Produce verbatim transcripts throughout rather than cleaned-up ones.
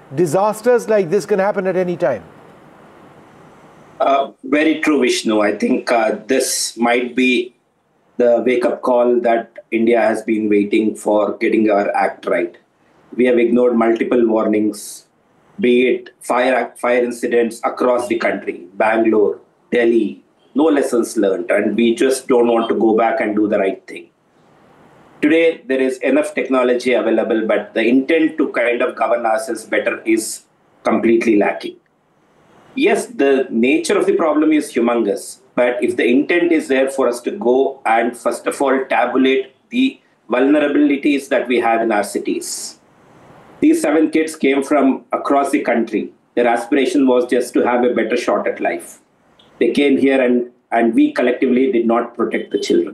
disasters like this can happen at any time. Uh, very true, Vishnu. I think uh, this might be the wake-up call that India has been waiting for, getting our act right. We have ignored multiple warnings, be it fire fire incidents across the country, Bangalore, Delhi, no lessons learned, and we just don't want to go back and do the right thing. Today, there is enough technology available, but the intent to kind of govern ourselves better is completely lacking. Yes, the nature of the problem is humongous, but if the intent is there for us to go and first of all tabulate the vulnerabilities that we have in our cities. These seven kids came from across the country. Their aspiration was just to have a better shot at life. They came here and, and we collectively did not protect the children.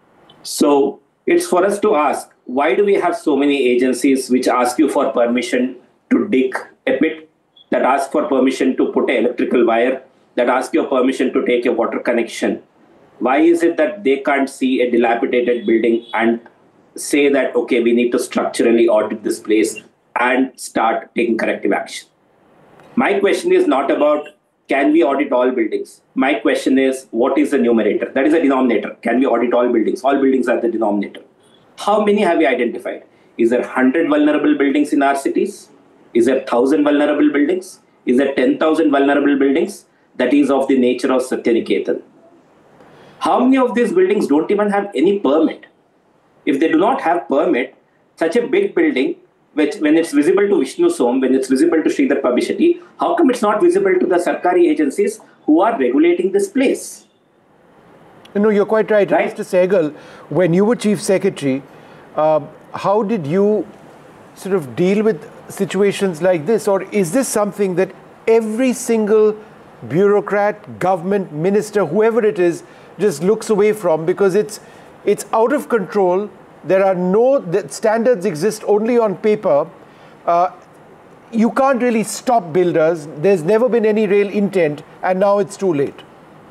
So it's for us to ask, why do we have so many agencies which ask you for permission to dig a pit, that ask for permission to put an electrical wire, that ask your permission to take a water connection? Why is it that they can't see a dilapidated building and say that, okay, we need to structurally audit this place and start taking corrective action? My question is not about, can we audit all buildings? My question is, what is the numerator? That is the denominator. Can we audit all buildings? All buildings are the denominator. How many have we identified? Is there one hundred vulnerable buildings in our cities? Is there one thousand vulnerable buildings? Is there ten thousand vulnerable buildings? That is of the nature of Satyaniketan. How many of these buildings don't even have any permit? If they do not have permit, such a big building, which when it's visible to Vishnu Som, when it's visible to Sridhar Pabishetty, how come it's not visible to the Sarkari agencies who are regulating this place? No, you're quite right. right. Mister Sehgal, when you were Chief Secretary, uh, how did you sort of deal with situations like this? Or is this something that every single bureaucrat, government, minister, whoever it is, just looks away from because it's it's out of control? There are no, the standards exist only on paper. Uh, you can't really stop builders. There's never been any real intent, and now it's too late.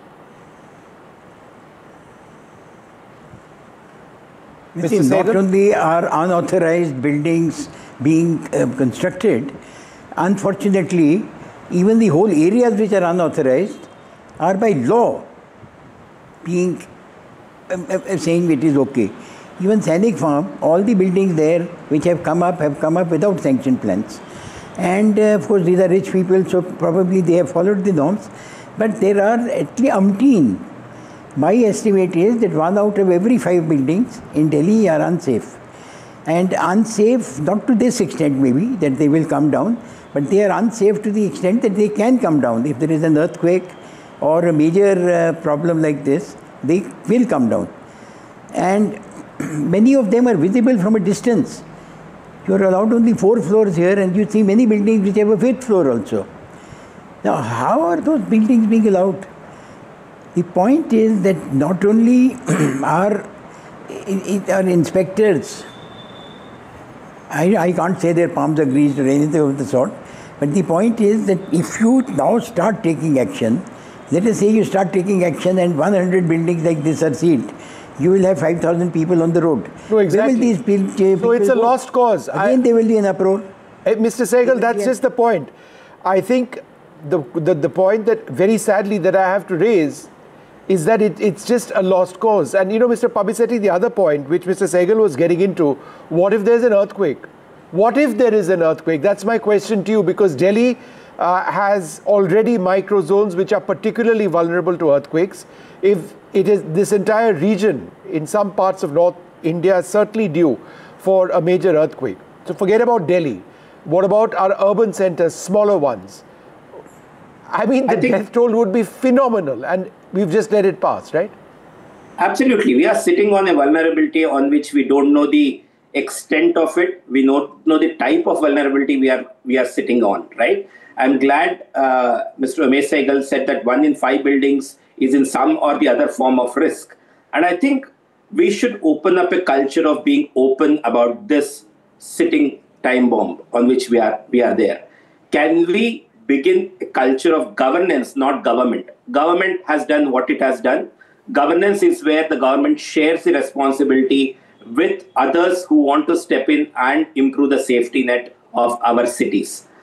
See, not only are unauthorized buildings being uh, constructed, unfortunately, even the whole areas which are unauthorized are by law being uh, uh, saying it is okay. Even Sainik Farm, all the buildings there which have come up have come up without sanction plans. And uh, of course these are rich people, so probably they have followed the norms. But there are at least umpteen. My estimate is that one out of every five buildings in Delhi are unsafe. And unsafe, not to this extent maybe, that they will come down, but they are unsafe to the extent that they can come down. If there is an earthquake or a major uh, problem like this, they will come down. And many of them are visible from a distance. You are allowed only four floors here, and you see many buildings which have a fifth floor also. Now, how are those buildings being allowed? The point is that not only are, are inspectors, I, I can't say their palms are greased or anything of the sort, but the point is that if you now start taking action, let us say you start taking action and one hundred buildings like this are sealed, you will have five thousand people on the road. No, exactly. Where will these people, people so it's a go? lost cause. Again, I, they will be in uproar. Mister Sehgal, that's just the point. I think the, the, the point that very sadly that I have to raise is that it, it's just a lost cause. And you know, Mister Pabishetty, the other point which Mister Sehgal was getting into, what if there's an earthquake? What if there is an earthquake? That's my question to you, because Delhi uh, has already micro zones which are particularly vulnerable to earthquakes. If it is this entire region in some parts of North India is certainly due for a major earthquake. So forget about Delhi. What about our urban centers, smaller ones? I mean, the I death toll would be phenomenal, and we've just let it pass, right? Absolutely. We are sitting on a vulnerability on which we don't know the extent of it. We don't know the type of vulnerability we are we are sitting on, right? I'm glad uh, Mister Umesh Sehgal said that one in five buildings is in some or the other form of risk. And I think we should open up a culture of being open about this sitting time bomb on which we are we are there. Can we begin a culture of governance, not government? Government has done what it has done. Governance is where the government shares the responsibility with others who want to step in and improve the safety net of our cities.